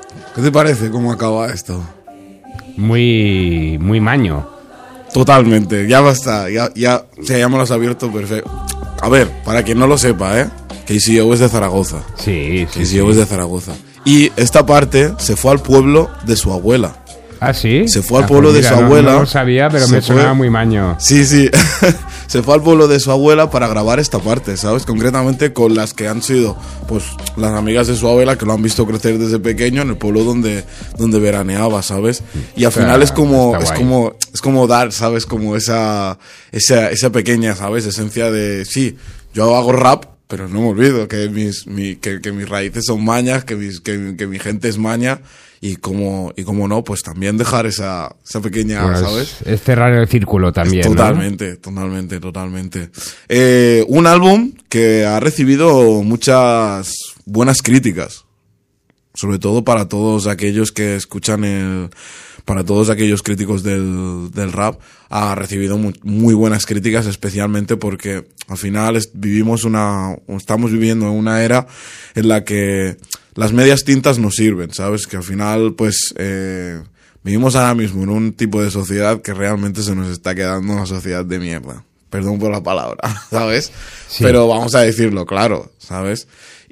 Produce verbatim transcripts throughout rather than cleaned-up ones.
¿Qué te parece cómo acaba esto? Muy, muy maño. Totalmente, ya basta, ya, ya, o sea, ya me lo has abierto perfecto. A ver, para quien no lo sepa, ¿eh? K C O es de Zaragoza. Sí, sí. K C O sí. es de Zaragoza. Y esta parte se fue al pueblo de su abuela. ¿Ah, sí? Se fue al ah, pueblo pues de mira, su no, abuela. No lo sabía, pero me sonaba muy maño. Sí, sí. Se fue al pueblo de su abuela para grabar esta parte, ¿sabes? Concretamente con las que han sido, pues, las amigas de su abuela que lo han visto crecer desde pequeño en el pueblo donde, donde veraneaba, ¿sabes? Y al final es como, es como, es como dar, ¿sabes? Como esa, esa, esa pequeña, ¿sabes? Esencia de, sí, yo hago rap, pero no me olvido que mis, mi, que, que mis raíces son mañas, que, mis, que, que mi gente es maña. Y como, y como no, pues también dejar esa, esa pequeña, bueno, ¿sabes? Es, es cerrar el círculo también, es totalmente, ¿no? totalmente, totalmente. Eh, un álbum que ha recibido muchas buenas críticas. Sobre todo para todos aquellos que escuchan el... Para todos aquellos críticos del, del rap, ha recibido muy, muy buenas críticas, especialmente porque al final es, vivimos una... Estamos viviendo en una era en la que las medias tintas no sirven, ¿sabes? Que al final, pues, eh, vivimos ahora mismo en un tipo de sociedad que realmente se nos está quedando una sociedad de mierda. Perdón por la palabra, ¿sabes? Sí. Pero vamos a decirlo, claro, ¿sabes?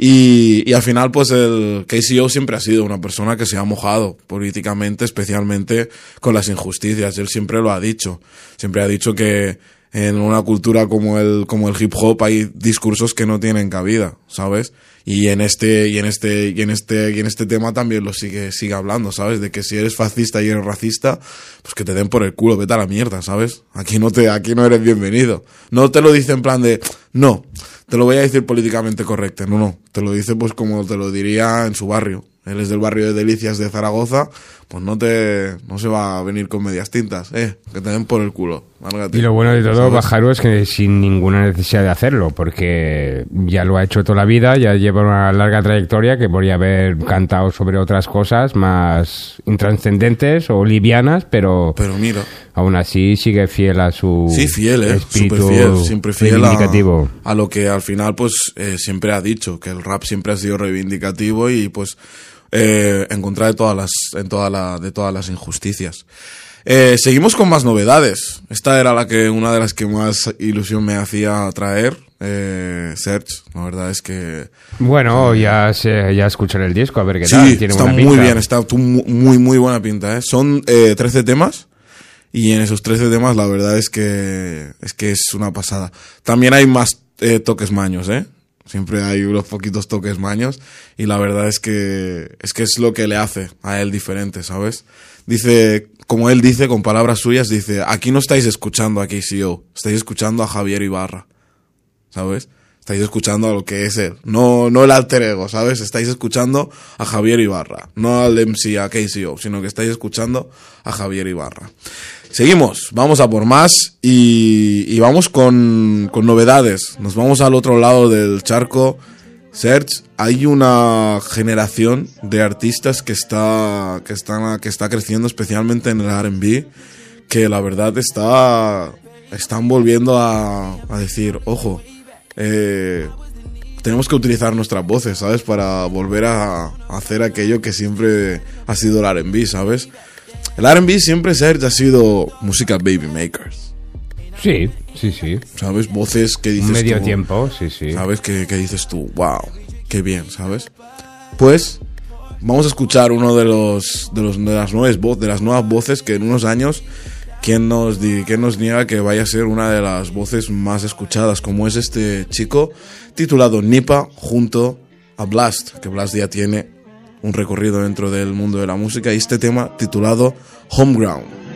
Y, y al final, pues, el K C O siempre ha sido una persona que se ha mojado políticamente, especialmente con las injusticias. Él siempre lo ha dicho. Siempre ha dicho que en una cultura como el, como el hip hop hay discursos que no tienen cabida, ¿sabes? Y en este, y en este, y en este, y en este tema también lo sigue, sigue hablando, ¿sabes? De que si eres fascista y eres racista, pues que te den por el culo, vete a la mierda, ¿sabes? Aquí no te, aquí no eres bienvenido. No te lo dice en plan de, no, te lo voy a decir políticamente correcto, no, no. Te lo dice pues como te lo diría en su barrio. Él es del barrio de Delicias de Zaragoza, pues no te, no se va a venir con medias tintas, eh, que te den por el culo. Márgate. Y lo bueno de todo, Bajaru, es que sin ninguna necesidad de hacerlo, porque ya lo ha hecho toda la vida, ya lleva una larga trayectoria que podría haber cantado sobre otras cosas más intranscendentes o livianas, pero, pero mira, aún así sigue fiel a su sí, fiel, eh, espíritu súper fiel, siempre fiel reivindicativo. A, a lo que al final pues eh, siempre ha dicho, que el rap siempre ha sido reivindicativo y pues Eh, en contra de todas las, en toda la, de todas las injusticias. Eh, seguimos con más novedades. Esta era la que, una de las que más ilusión me hacía traer. Eh, Serge, la verdad es que... Bueno, eh, ya se, ya escucharé el disco, a ver qué sí, tal. Tiene está buena muy pinta. bien, está muy, muy buena pinta, ¿eh? Son eh, trece temas. Y en esos trece temas la verdad es que, es que es una pasada. También hay más eh, toques maños, ¿eh? Siempre hay unos poquitos toques maños y la verdad es que es que es lo que le hace a él diferente, ¿sabes? Dice, como él dice, con palabras suyas, dice, aquí no estáis escuchando a K C O, estáis escuchando a Javier Ibarra, ¿sabes? Estáis escuchando a lo que es él, no, no el alter ego, ¿sabes? Estáis escuchando a Javier Ibarra, no al M C, a K C O, sino que estáis escuchando a Javier Ibarra. Seguimos, vamos a por más y, y vamos con, con novedades. Nos vamos al otro lado del charco. Serge, hay una generación de artistas que está, que está, que está creciendo, especialmente en el R and B, que la verdad está, están volviendo a, a decir, ojo, eh, tenemos que utilizar nuestras voces, ¿sabes? Para volver a, a hacer aquello que siempre ha sido el R and B, ¿sabes? El R and B siempre, Serge, ha sido música baby makers. Sí, sí, sí. ¿Sabes? Voces que dices medio tú, tiempo, sí, sí. ¿sabes? Que, que dices tú, wow, qué bien, ¿sabes? Pues vamos a escuchar uno de los de, los, de, las, nuevas vo- de las nuevas voces que en unos años, ¿quién nos, di- ¿quién nos niega que vaya a ser una de las voces más escuchadas? Como es este chico titulado Nipa junto a Blast, que Blast ya tiene un recorrido dentro del mundo de la música, y este tema titulado Homeground.